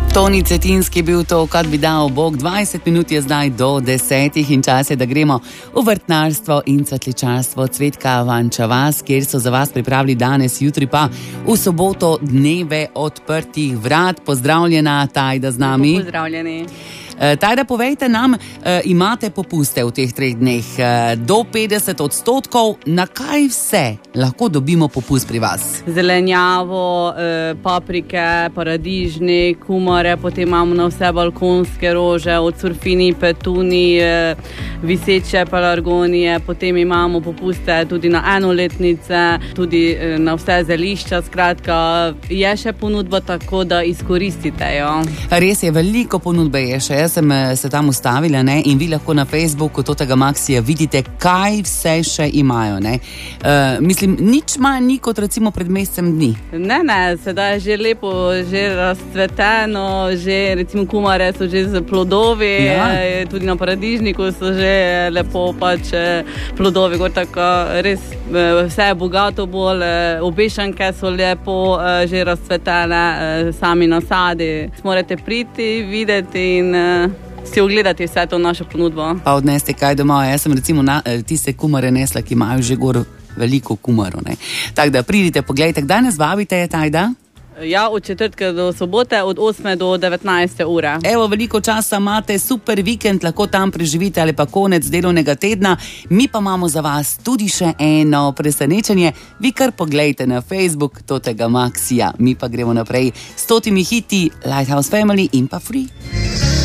Toni Cetinski je bil to, kad bi dal Bog. 20 minut je zdaj do 10 in čas je, da gremo v vrtnarstvo in cvetličarstvo Cvetka Vanča vas, kjer so za vas pripravili danes, jutri pa v soboto dneve odprtih vrat. Pozdravljena, Tajda z nami. Pozdravljeni. Tajda, povejte nam, imate popuste v teh 3 dneh do 50%, na kaj vse lahko dobimo popust pri vas? Zelenjavo, paprike, paradižnik, kumare, potem imamo na vse balkonske rože, od surfini, petuni, viseče pelargonije, potem imamo popuste tudi na enoletnice, tudi na vse zelišča, skratka, je še ponudba, tako da izkoristite jo. Res je, veliko ponudbe je še. Sem se tam ustavila, ne? In vi lahko na Facebooku totega Maxija vidite, kaj vse še imajo. Ne? Mislim, nič manj ni kot recimo pred mesecem dni. Ne, sedaj je že lepo, že razcveteno, že recimo kumare so že z plodovi, ja. Tudi na paradižniku so že lepo pač plodovi, tako res vse je bogato bolj, obešanke so lepo že razcvetene, sami nasadi. Morate priti, videti in si ogledati vse to našo ponudbo. Pa odnesti kaj domov. Jaz sem recimo tiste kumare nesla, ki imajo že gor veliko kumarov. Tako da pridite, pogledajte, kdaj nas vabite, Tajda? Ja, od četrtka do sobote, od 8 do 19 ure. Evo, veliko časa imate, super vikend, lahko tam preživite ali pa konec delovnega tedna. Mi pa imamo za vas tudi še eno presenečenje. Vi kar pogledajte na Facebook totega Maxija. Mi pa gremo naprej s 100 hiti Lighthouse Family in pa Free.